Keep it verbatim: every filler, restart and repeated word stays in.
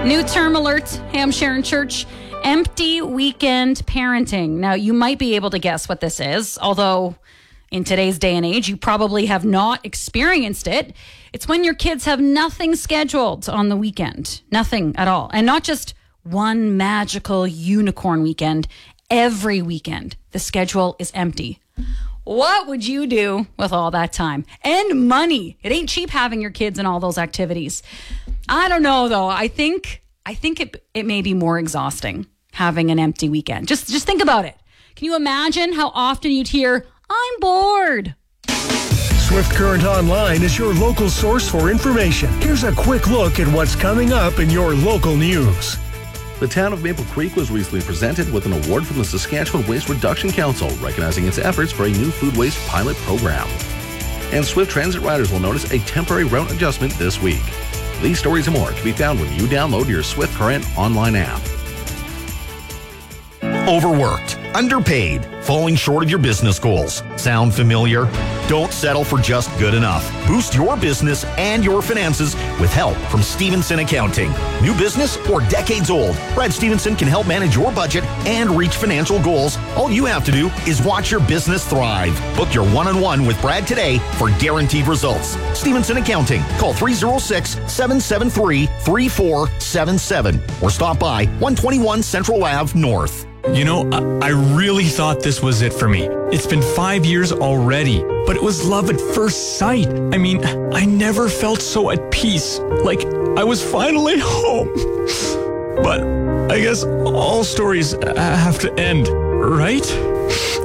New term alert, Ham Sharon Church, empty weekend parenting. Now, you might be able to guess what this is, although in today's day and age, you probably have not experienced it. It's when your kids have nothing scheduled on the weekend, nothing at all. And not just one magical unicorn weekend, every weekend, the schedule is empty. What would you do with all that time and money? It ain't cheap having your kids in all those activities. I don't know, though. I think I think it it may be more exhausting having an empty weekend. Just just think about it. Can you imagine how often you'd hear, "I'm bored"? Swift Current Online is your local source for information. Here's a quick look at what's coming up in your local news. The town of Maple Creek was recently presented with an award from the Saskatchewan Waste Reduction Council, recognizing its efforts for a new food waste pilot program. And Swift Transit riders will notice a temporary route adjustment this week. These stories and more can be found when you download your Swift Current online app. Overworked, underpaid, falling short of your business goals. Sound familiar? Don't settle for just good enough. Boost your business and your finances with help from Stevenson Accounting. New business or decades old, Brad Stevenson can help manage your budget and reach financial goals. All you have to do is watch your business thrive. Book your one-on-one with Brad today for guaranteed results. Stevenson Accounting. Call three oh six, seven seven three, three four seven seven or stop by one twenty-one Central Ave North. You know, I, I really thought this was it for me. It's been five years already, but it was love at first sight. I mean, I never felt so at peace, like I was finally home. But I guess all stories have to end, right?